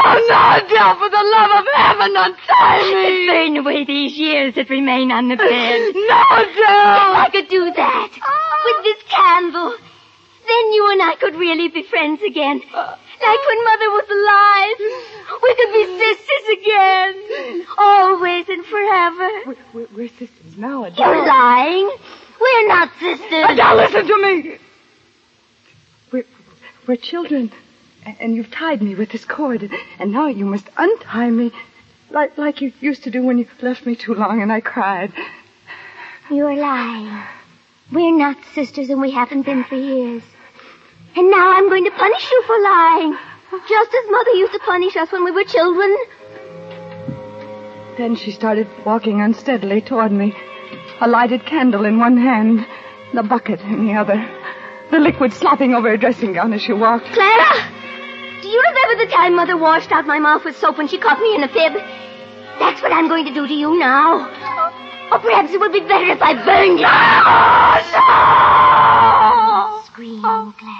no, Adele, for the love of heaven, untie me. Burn away these years that remain on the bed. No, Adele. If I could do that with this candle, then you and I could really be friends again. Like when Mother was alive. We could be sisters again. Always and forever. We're sisters now, Adele. You're lying. We're not sisters. Adele, listen to me. We're children. And you've tied me with this cord. And now you must untie me. Like you used to do when you left me too long and I cried. You're lying. We're not sisters and we haven't been for years. And now I'm going to punish you for lying. Just as Mother used to punish us when we were children. Then she started walking unsteadily toward me. A lighted candle in one hand, the bucket in the other. The liquid slopping over her dressing gown as she walked. Clara! Do you remember the time Mother washed out my mouth with soap when she caught me in a fib? That's what I'm going to do to you now. Or perhaps it would be better if I burned you. No! Scream, Clara.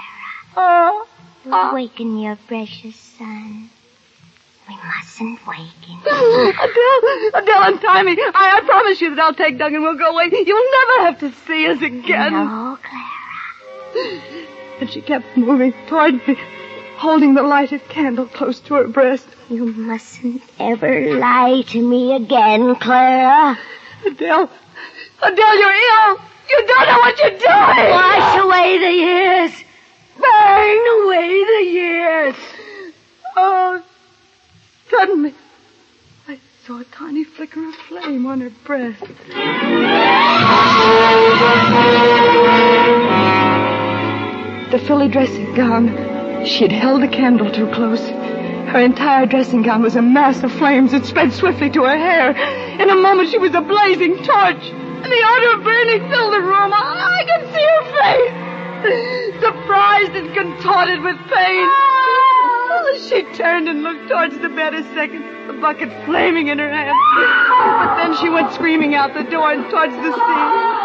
Waken your precious son. We mustn't waken him. Adele, untie me. I promise you that I'll take Doug and we'll go away. You'll never have to see us again. No, Clara. And she kept moving toward me, holding the lighted candle close to her breast. You mustn't ever lie to me again, Clara. Adele, you're ill. You don't know what you're doing. Wash away the years. Burn away the years. Oh, suddenly, I saw a tiny flicker of flame on her breast. The frilly dressing gown. She'd held the candle too close. Her entire dressing gown was a mass of flames that spread swiftly to her hair. In a moment, she was a blazing torch. And the odor of burning filled the room. I could see her face. Surprised and contorted with pain. She turned and looked towards the bed a second, the bucket flaming in her hand. But then she went screaming out the door and towards the sea.